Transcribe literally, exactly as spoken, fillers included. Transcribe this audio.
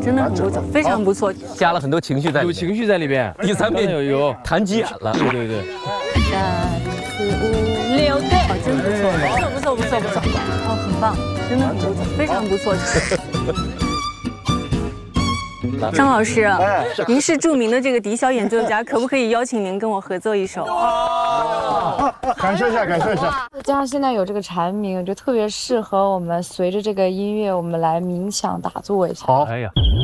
真的很不错，非常不错， 加了很多情绪在， 有情绪在里边。 第三遍有有弹急眼了， 对对对。 三四五六，对，哦，真不错，不错不错不错不错，哦，很棒，真的很不错，非常不错。张老师，您是著名的这个笛小演奏家，可不可以邀请您跟我合作一首？ 感受一下，感受一下。 加上现在有这个蝉鸣，我觉得特别适合我们随着这个音乐，我们来冥想打坐一下。 好， 哎呀，